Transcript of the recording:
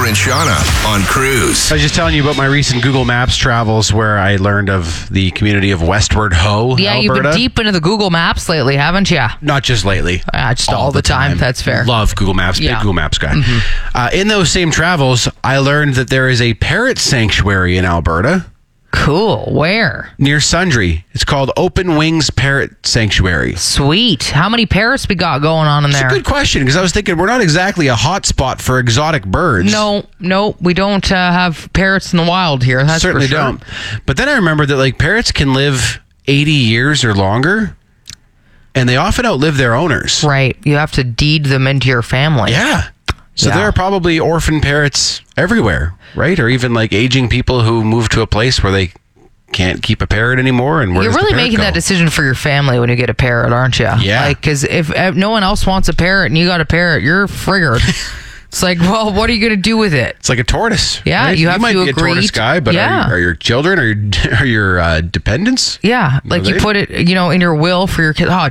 Tyler and Shauna on Cruise. I was just telling you about my recent Google Maps travels where I learned of the community of Westward Ho, Yeah, Alberta. you've been deep into the Google Maps lately, haven't you? Not just lately. Just all the time. That's fair. Love Google Maps. Big Yeah. Google Maps guy. In those same travels, I learned that there is a parrot sanctuary in Alberta Cool. Where? near Sundre. It's called Open Wings Parrot Sanctuary. Sweet. How many parrots we got going on in It's there? a good question because I was thinking we're not exactly a hot spot for exotic birds. No, we don't have parrots in the wild here. That's Certainly for sure. don't. But then I remembered that like parrots can live 80 years or longer, and they often outlive their owners. Right. You have to deed them into your family. Yeah. So Yeah. there are probably orphan parrots everywhere, right? Or even like aging people who move to a place where they can't keep a parrot anymore. And where You're does the really parrot making go? that decision for your family when you get a parrot, aren't you? Yeah. Like, because if no one else wants a parrot and you got a parrot, you're friggered. It's like, well, what are you going to do with it? It's like a tortoise. Yeah, right? you have might to be agree a tortoise guy, but Yeah. are your children or are your dependents? Yeah, like you they- put it, in your will for your kids. Oh,